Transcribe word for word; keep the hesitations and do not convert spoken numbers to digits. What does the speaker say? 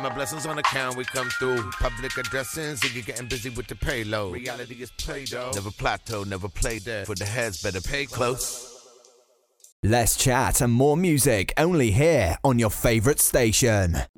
my blessings on account, we come through. Public addressing, so you're getting busy with the payload. Reality is play-doh. Never plateau, never play dead. For the heads, better pay close. Less chat and more music only here on your favourite station.